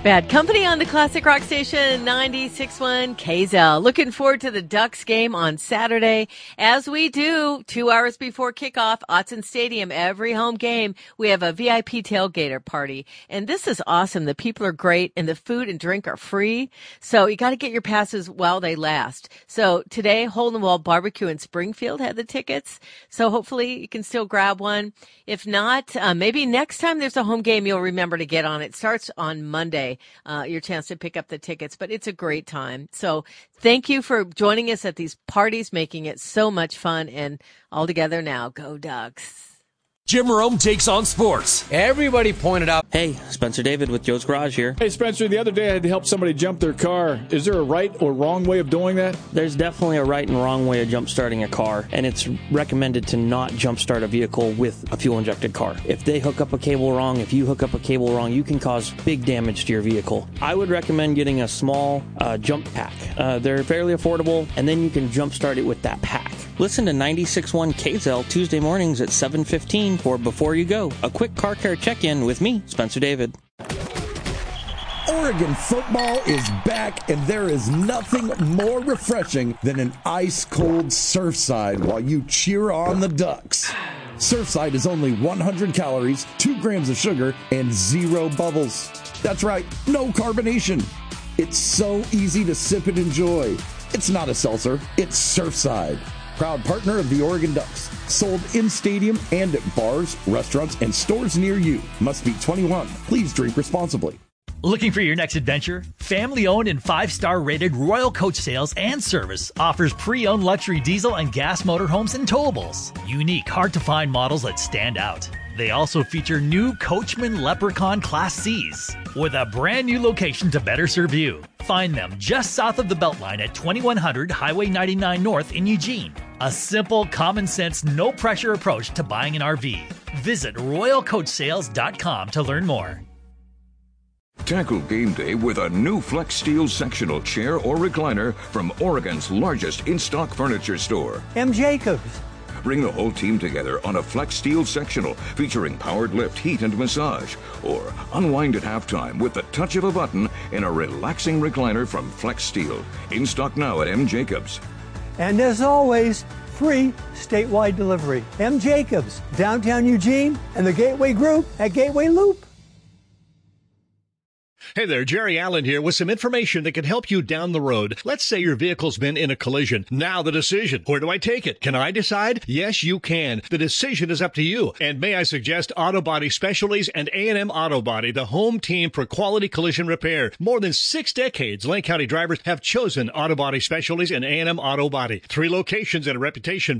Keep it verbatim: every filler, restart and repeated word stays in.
Bad Company on the Classic Rock Station ninety-six point one K Z L. Looking forward to the Ducks game on Saturday. As we do, two hours before kickoff, Autzen Stadium, every home game, we have a V I P tailgater party. And this is awesome. The people are great and the food and drink are free. So you got to get your passes while they last. So today, Hole in the Wall Barbecue in Springfield had the tickets. So hopefully you can still grab one. If not, uh, maybe next time there's a home game, you'll remember to get on. It starts on Monday. Uh, your chance to pick up the tickets, but it's a great time. So thank you for joining us at these parties, making it so much fun. And all together now, go Ducks. Jim Rome takes on sports. Everybody pointed out, hey, Spencer David with Joe's Garage here. Hey, Spencer, the other day I had to help somebody jump their car. Is there a right or wrong way of doing that? There's definitely a right and wrong way of jump starting a car, and it's recommended to not jump start a vehicle with a fuel-injected car. If they hook up a cable wrong, if you hook up a cable wrong, you can cause big damage to your vehicle. I would recommend getting a small uh, jump pack. Uh, they're fairly affordable, and then you can jump start it with that pack. Listen to ninety-six point one K Z L Tuesday mornings at seven fifteen for Before You Go, a quick car care check-in with me, Spencer David. Oregon football is back, and there is nothing more refreshing than an ice-cold Surfside while you cheer on the Ducks. Surfside is only one hundred calories, two grams of sugar, and zero bubbles. That's right, no carbonation. It's so easy to sip and enjoy. It's not a seltzer, it's Surfside. Proud partner of the Oregon Ducks. Sold in stadium and at bars, restaurants, and stores near you. Must be twenty-one. Please drink responsibly. Looking for your next adventure? Family-owned and five-star rated Royal Coach Sales and Service offers pre-owned luxury diesel and gas motorhomes and towables. Unique, hard-to-find models that stand out. They also feature new Coachman Leprechaun Class C's with a brand new location to better serve you. Find them just south of the Beltline at twenty-one hundred Highway ninety-nine North in Eugene. A simple, common-sense, no-pressure approach to buying an R V. Visit royal coach sales dot com to learn more. Tackle game day with a new Flex Steel sectional chair or recliner from Oregon's largest in-stock furniture store, M. Jacobs. Bring the whole team together on a Flex Steel sectional featuring powered lift, heat, and massage. Or unwind at halftime with the touch of a button in a relaxing recliner from Flex Steel. In stock now at M. Jacobs. And as always, free statewide delivery. M. Jacobs, downtown Eugene, and the Gateway Group at Gateway Loop. Hey there, Jerry Allen here with some information that can help you down the road. Let's say your vehicle's been in a collision. Now the decision. Where do I take it? Can I decide? Yes, you can. The decision is up to you. And may I suggest Auto Body Specialties and A and M Auto Body, the home team for quality collision repair. More than six decades, Lane County drivers have chosen Auto Body Specialties and A and M Auto Body. Three locations and a reputation